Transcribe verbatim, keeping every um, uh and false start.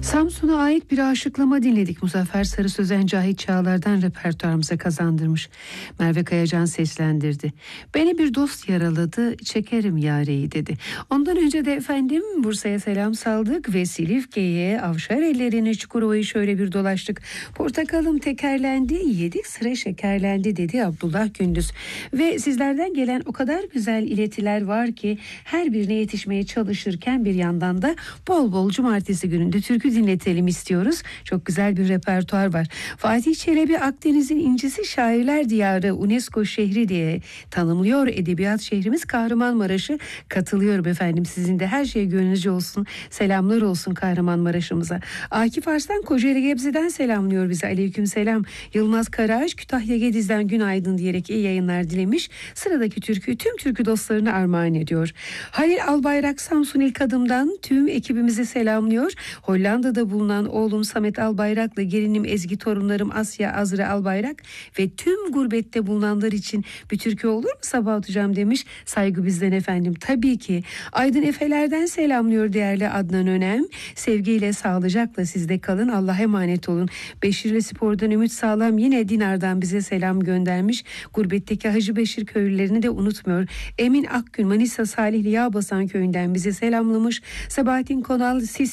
Samsun'a ait bir aşıklama dinledik. Muzaffer Sarı Sözen Cahit Çağlar'dan repertuarımıza kazandırmış. Merve Kayacan seslendirdi. Beni bir dost yaraladı, çekerim yareyi dedi. Ondan önce de efendim Bursa'ya selam saldık ve Silifke'ye, Avşar ellerini, Çukurova'yı şöyle bir dolaştık. Portakalım tekerlendi, yedik sıra şekerlendi dedi Abdullah Gündüz. Ve sizlerden gelen o kadar güzel iletiler var ki her birine yetişmeye çalışırken bir yandan da bol bol cumartesi gününde türkü dinletelim istiyoruz. Çok güzel bir repertuar var. Fatih Çelebi Akdeniz'in incisi, şairler diyarı, UNESCO şehri diye tanımlıyor. Edebiyat şehrimiz Kahramanmaraş'ı katılıyorum efendim. Sizin de her şey gönlünüzce olsun. Selamlar olsun Kahramanmaraş'ımıza. Akif Arslan Kocaeli Gebze'den selamlıyor bize. Aleyküm selam. Yılmaz Karaağaç Kütahya Gediz'den günaydın diyerek iyi yayınlar dilemiş. Sıradaki türküyü tüm türkü dostlarına armağan ediyor. Halil Albayrak Samsun İlk Adım'dan tüm ekibimizi selamlıyor. Hollanda'da bulunan oğlum Samet Albayrak'la gelinim Ezgi, torunlarım Asya, Azra Albayrak ve tüm gurbette bulunanlar için bir türkü olur mu Sabahat Hocam demiş. Saygı bizden efendim. Tabii ki. Aydın Efeler'den selamlıyor değerli Adnan Önem. Sevgiyle, sağlıcakla sizde kalın. Allah'a emanet olun. Beşirli Spor'dan Ümit Sağlam yine Dinar'dan bize selam göndermiş. Gurbetteki Hacı Beşir köylülerini de unutmuyor. Emin Akgün Manisa Salihli Yağbasan köyünden bize selamlamış. Sabahattin Konal Sis